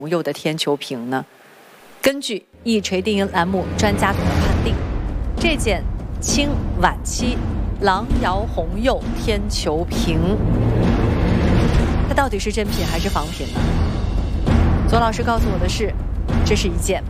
釉的天球瓶呢？根据一锤定音栏目专家组的判定，这件清晚期郎窑红釉天球瓶，它到底是真品还是仿品呢？左老师告诉我的是，这是一件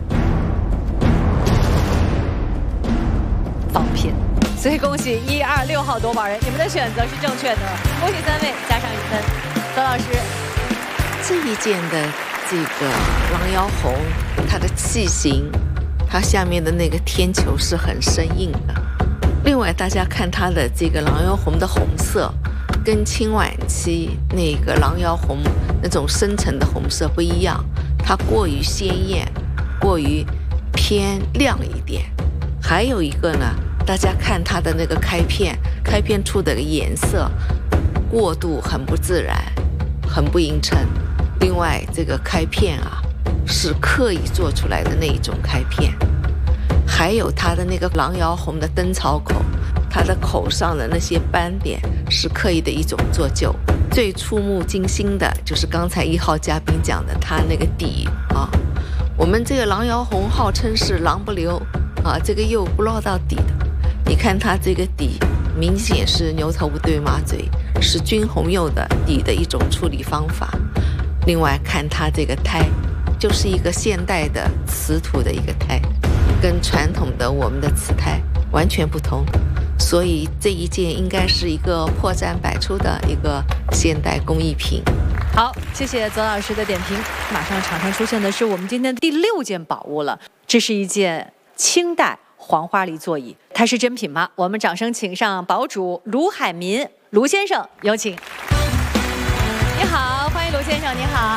仿品。所以恭喜1、2、6号夺宝人，你们的选择是正确的，恭喜3位，加上1分。左老师， 这一件的这个郎窑红，它的器型，它下面的那个天球是很生硬的。另外，大家看它的这个郎窑红的红色，跟清晚期那个郎窑红那种深沉的红色不一样，它过于鲜艳，过于偏亮一点。还有一个呢，大家看它的那个开片处的颜色过度很不自然，很不映衬。另外，这个开片啊，是刻意做出来的那一种开片。还有它的那个郎窑红的灯槽口，它的口上的那些斑点是刻意的一种做旧。最触目惊心的就是刚才1号嘉宾讲的，它那个底啊，我们这个郎窑红号称是郎不留啊，这个釉不落到底的。你看它这个底明显是牛头不对马嘴，是军红釉的底的一种处理方法。另外看它这个胎，就是一个现代的瓷土的一个胎，跟传统的我们的瓷胎完全不同，所以这一件应该是一个破绽百出的一个现代工艺品。 好，谢谢左老师的点评。马上场上出现的是我们今天第6件宝物了，这是一件清代黄花梨座椅，它是真品吗？我们掌声请上宝主卢海民卢先生，有请。你好，欢迎卢先生，你好。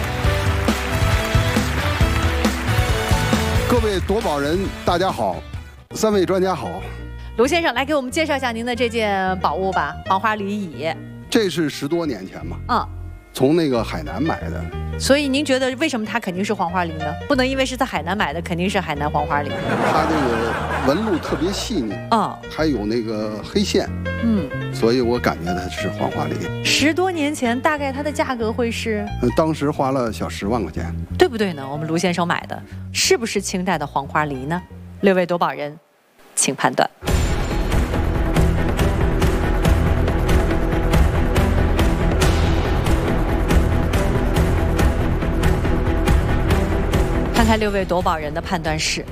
各位夺宝人大家好，3位专家好。 卢先生来给我们介绍一下您的这件宝物吧，黄花梨椅。 这是10多年前嘛，从那个海南买的。 所以您觉得为什么它肯定是黄花梨呢？不能因为是在海南买的，肯定是海南黄花梨。 它这个纹路特别细腻，还有那个黑线，所以我感觉它是黄花梨。 10多年前，大概它的价格会是？ 当时花了小10万块钱， 对不对呢？我们卢先生买的是不是清代的黄花梨呢？6位夺宝人，请判断。看看6位夺宝人的判断是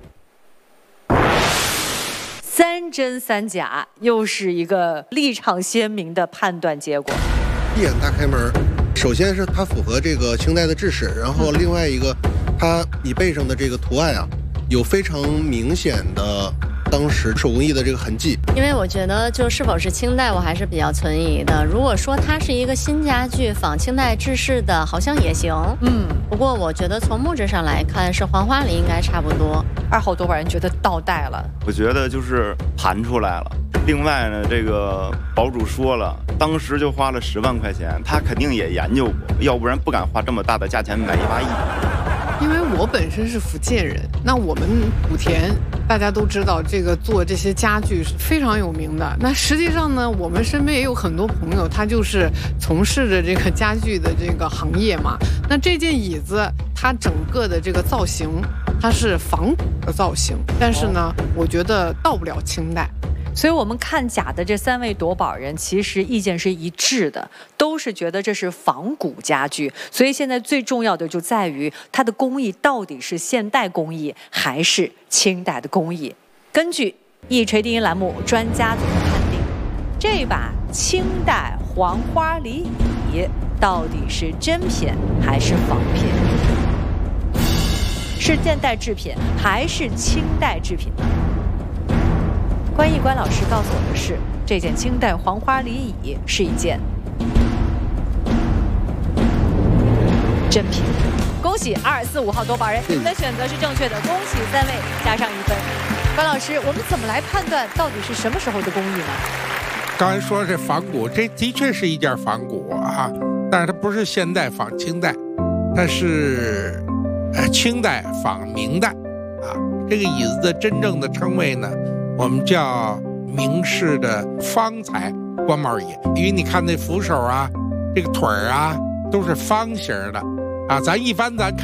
3真3假，又是一个立场鲜明的判断结果。 一眼大开门，首先是它符合这个清代的制式，然后另外一个，它椅背上的这个图案啊，有非常明显的当时手工艺的这个痕迹。 因为我觉得就是否是清代，我还是比较存疑的。如果说它是一个新家具，仿清代制式的，好像也行。不过我觉得从木质上来看，是黄花梨应该差不多。 2号夺宝人觉得倒带了， 我觉得就是盘出来了。另外呢，这个堡主说了，当时就花了10万块钱，他肯定也研究过，要不然不敢花这么大的价钱买1把椅。 因为我本身是福建人，那我们莆田大家都知道，这个做这些家具是非常有名的。那实际上呢，我们身边也有很多朋友，他就是从事着这个家具的这个行业嘛。那这件椅子，它整个的这个造型，它是仿古的造型，但是呢，我觉得到不了清代。 所以我们看假的这3位夺宝人，其实意见是一致的，都是觉得这是仿古家具。所以现在最重要的就在于它的工艺到底是现代工艺还是清代的工艺。根据一锤定音栏目专家组的判定，这把清代黄花梨椅到底是真品还是仿品？是现代制品还是清代制品呢？关毅关老师告诉我的是，这件清代黄花梨椅是一件真品。恭喜2、4、5号夺宝人，你们的选择是正确的，恭喜3位，加上1分。关老师，我们怎么来判断到底是什么时候的工艺呢？ 刚才说是仿古，这的确是一件仿古啊，但是它不是现代仿清代，它是清代仿明代啊。这个椅子的真正的称谓呢，我们叫明式的方材官帽椅，因为你看那扶手啊，这个腿儿啊都是方形的， 啊，咱一般咱